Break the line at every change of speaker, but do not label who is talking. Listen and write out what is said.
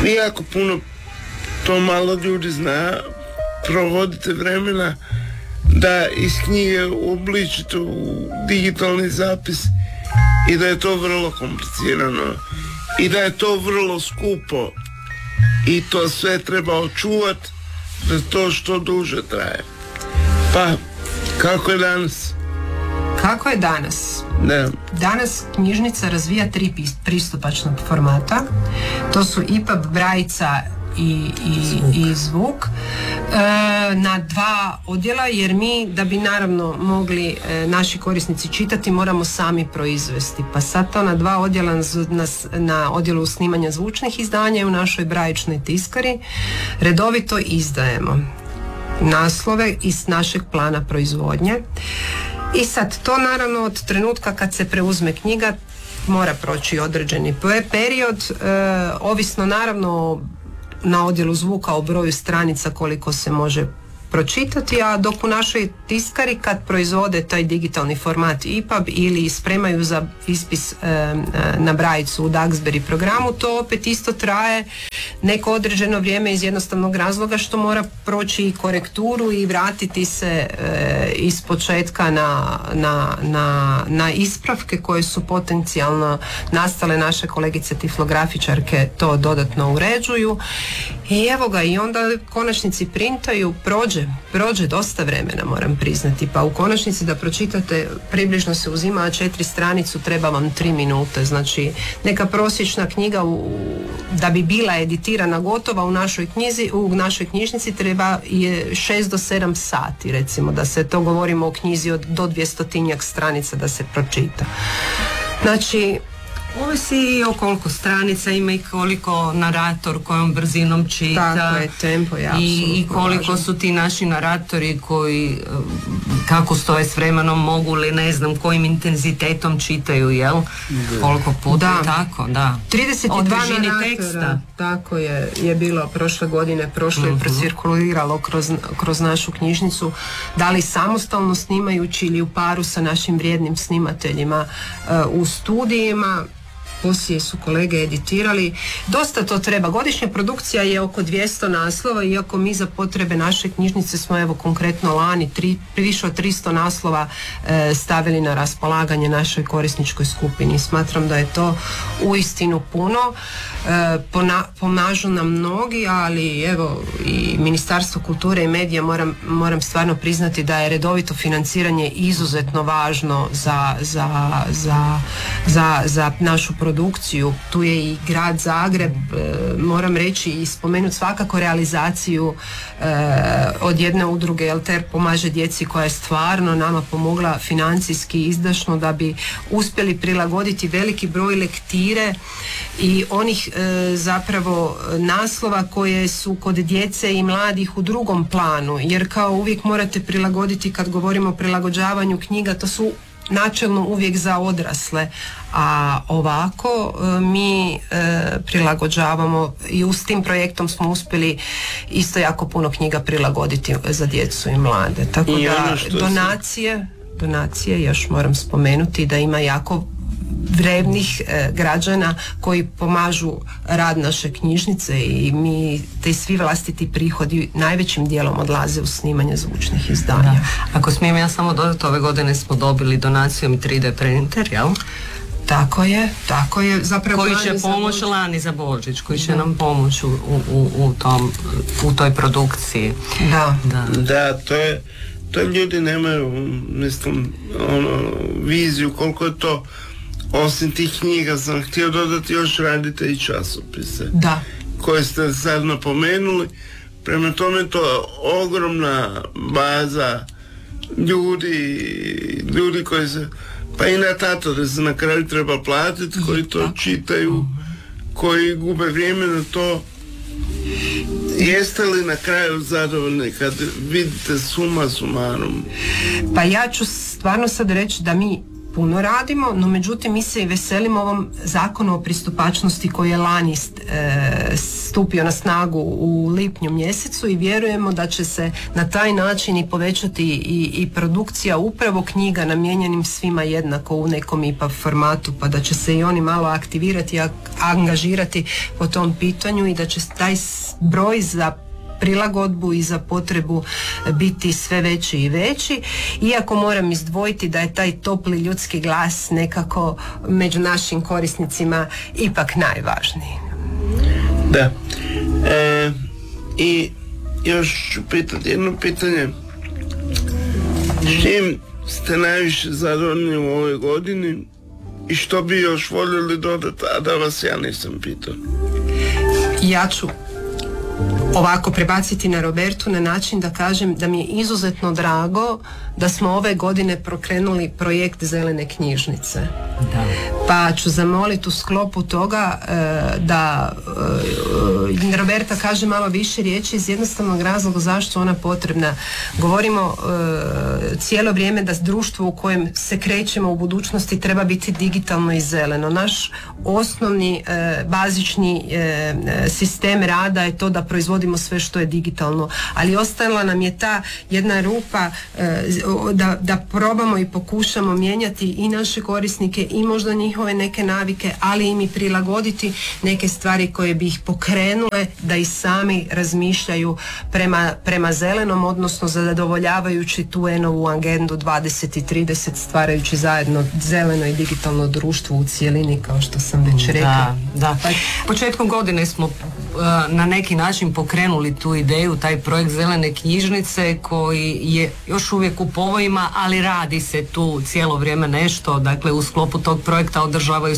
vi jako puno, to malo ljudi zna, provodite vremena da iz knjige uobličite u digitalni zapis i da je to vrlo komplicirano i da je to vrlo skupo i to sve treba očuvati da to što duže traje. Pa, kako je danas?
Kako je danas?
Da.
Danas knjižnica razvija 3 pristupačna formata. To su EPUB, brajica i zvuk na 2 odjela, jer mi da bi naravno mogli naši korisnici čitati moramo sami proizvesti, pa sad to na 2 odjela na odjelu snimanja zvučnih izdanja i u našoj brajičnoj tiskari redovito izdajemo naslove iz našeg plana proizvodnje. I sad to naravno od trenutka kad se preuzme knjiga mora proći određeni period, ovisno naravno na odjelu zvuka o broju stranica koliko se može pročitati, a dok u našoj tiskari kad proizvode taj digitalni format EPUB ili spremaju za ispis na brajicu u Duxbury programu, to opet isto traje neko određeno vrijeme iz jednostavnog razloga što mora proći i korekturu i vratiti se iz početka na ispravke koje su potencijalno nastale. Naše kolegice tiflografičarke to dodatno uređuju i evo ga, i onda konačnici printaju, prođe dosta vremena, moram priznati, pa u konačnici da pročitate približno se uzima 4 stranicu, treba vam 3 minute, znači neka prosječna knjiga da bi bila editirana gotova u našoj knjižnici treba je 6 do 7 sati, recimo, da se to govorimo o knjizi do 200 stranica da se pročita. Znači,
ovisi o koliko stranica ima i koliko narator kojom brzinom čita.
Tako je, tempo je
i koliko
važno.
su ti naši naratori koji kako stoje s vremenom, mogu li, ne znam, kojim intenzitetom čitaju, jel? Koliko puta i tako, da.
32 naratora, teksta. Tako je bilo prošle godine, je procirkuliralo kroz našu knjižnicu, da li samostalno snimajući ili u paru sa našim vrijednim snimateljima u studijima. Poslije su kolege editirali. Dosta to treba. Godišnja produkcija je oko 200 naslova, iako mi za potrebe naše knjižnice smo evo konkretno lani više od 300 naslova stavili na raspolaganje našoj korisničkoj skupini. Smatram da je to uistinu puno. Pomažu nam mnogi, ali evo i Ministarstvo kulture i medija moram stvarno priznati da je redovito financiranje izuzetno važno za našu produkciju. Tu je i grad Zagreb, moram reći i spomenuti svakako realizaciju od jedne udruge Elter pomaže djeci, koja je stvarno nama pomogla financijski izdašno da bi uspjeli prilagoditi veliki broj lektire i onih zapravo naslova koje su kod djece i mladih u drugom planu, jer kao uvijek morate prilagoditi, kad govorimo o prilagođavanju knjiga, to su načelno uvijek za odrasle, a ovako mi prilagođavamo i s tim projektom smo uspjeli isto jako puno knjiga prilagoditi za djecu i mlade. Tako da donacije još moram spomenuti da ima jako vrevnih građana koji pomažu rad naše knjižnice i mi te svi vlastiti prihodi najvećim dijelom odlaze u snimanje zvučnih izdanja.
Da. Ako smijem ja samo dodati, ove godine smo dobili donacijom 3D printer, jel?
Tako je. Zapravo
koji će pomoći lani za Božić, koji će nam pomoći u toj produkciji.
Da, to ljudi nemaju, mislim, viziju koliko je to. Osim tih knjiga sam htio dodati, još radite i časopise.
Da.
Koje ste sad napomenuli. Prema tome to je ogromna baza ljudi koji se, pa i natatore se na kraju treba platiti, koji to čitaju, koji gube vrijeme na to. Jeste li na kraju zadovoljni kad vidite suma sumarum?
Pa ja ću stvarno sad reći da mi puno radimo, no međutim mi se i veselimo ovom zakonu o pristupačnosti koji je lani stupio na snagu u lipnju mjesecu i vjerujemo da će se na taj način i povećati i produkcija upravo knjiga namijenjenim svima jednako u nekom IPA formatu, pa da će se i oni malo aktivirati i angažirati po tom pitanju i da će taj broj za prilagodbu i za potrebu biti sve veći i veći, iako moram izdvojiti da je taj topli ljudski glas nekako među našim korisnicima ipak najvažniji.
Da. I još ću pitati jedno pitanje. S čim ste najviše zadovoljni u ovoj godini i što bi još voljeli dodati, a da vas ja nisam pitao?
Ja ću ovako prebaciti na Robertu na način da kažem da mi je izuzetno drago da smo ove godine pokrenuli projekt Zelene knjižnice. Da. Pa ću zamoliti u sklopu toga da Roberta kaže malo više riječi iz jednostavnog razloga zašto ona potrebna. Govorimo cijelo vrijeme da društvo u kojem se krećemo u budućnosti treba biti digitalno i zeleno. Naš osnovni bazični sistem rada je to da proizvodimo sve što je digitalno, ali ostala nam je ta jedna rupa da probamo i pokušamo mijenjati i naše korisnike i možda njihove neke navike, ali im i prilagoditi neke stvari koje bi ih pokrenule da i sami razmišljaju prema zelenom, odnosno zadovoljavajući tu enovu agendu 2030, stvarajući zajedno zeleno i digitalno društvo u cijelini, kao što sam već rekla.
Da. Početkom godine smo na neki način pokrenuli tu ideju, taj projekt Zelene knjižnice koji je još uvijek u povojima, ali radi se tu cijelo vrijeme nešto. Dakle, u sklopu tog projekta održavaju